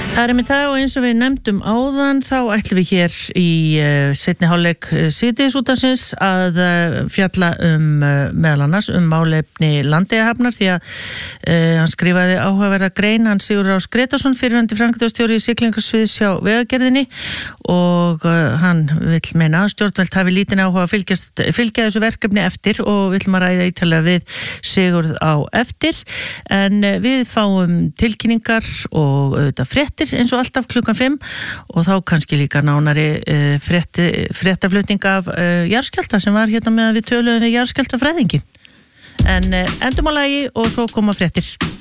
Það með það og eins og við nefndum áðan þá ætlum við hér í seinni hálfleik síðdegisútvarpsins að fjalla meðal annars málefni Landeyjahafnar því að hann skrifaði áhugaverða grein hann Sigurður Ás Grétarsson fyrrverandi framkvæmdastjóri í siglingasviðs hjá Vegagerðinni og hann vill meina að stjórnvöld hafi lítinn áhuga að fylgja þessu verkefni eftir og vill maður ræða ítarlega við Sigurð á eftir en við fáum tilkynningar og auðvitað fréttir eins og alltaf klukkan 5 og þá kannski líka nánari fréttaflutning af jarðskjálfta sem var hérna með að við töluðum við jarðskjálftafræðinginn en endum á lagi og svo koma fréttir